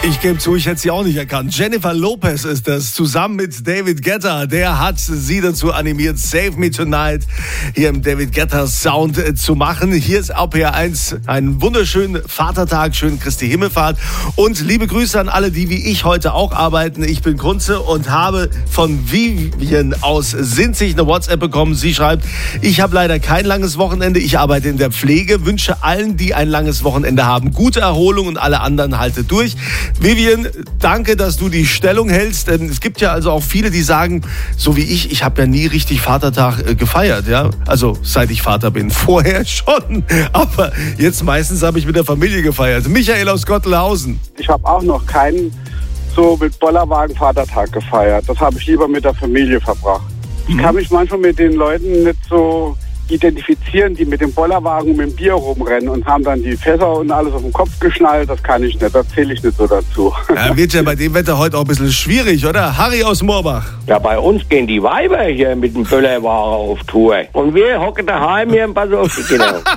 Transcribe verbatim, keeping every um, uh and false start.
Ich gebe zu, ich hätte sie auch nicht erkannt. Jennifer Lopez ist das, zusammen mit David Guetta. Der hat sie dazu animiert, Save Me Tonight hier im David Guetta Sound äh, zu machen. Hier ist A P R eins, einen wunderschönen Vatertag, schönen Christi Himmelfahrt. Und liebe Grüße an alle, die wie ich heute auch arbeiten. Ich bin Kunze und habe von Vivian aus Sinzig eine WhatsApp bekommen. Sie schreibt, ich habe leider kein langes Wochenende. Ich arbeite in der Pflege. Wünsche allen, die ein langes Wochenende haben, gute Erholung und alle anderen halte durch. Vivian, danke, dass du die Stellung hältst. Denn es gibt ja also auch viele, die sagen, so wie ich, ich habe ja nie richtig Vatertag äh, gefeiert. Ja? Also seit ich Vater bin. Vorher schon. Aber jetzt meistens habe ich mit der Familie gefeiert. Michael aus Gottelhausen. Ich habe auch noch keinen so mit Bollerwagen Vatertag gefeiert. Das habe ich lieber mit der Familie verbracht. Ich kann mich manchmal mit den Leuten nicht so identifizieren, die mit dem Bollerwagen und mit dem Bier rumrennen und haben dann die Fässer und alles auf den Kopf geschnallt. Das kann ich nicht, da zähle ich nicht so dazu. Ja, wird ja bei dem Wetter heute auch ein bisschen schwierig, oder? Harry aus Moorbach. Ja, bei uns gehen die Weiber hier mit dem Bollerwagen auf Tour. Und wir hocken daheim hier und passen auf die Kinder.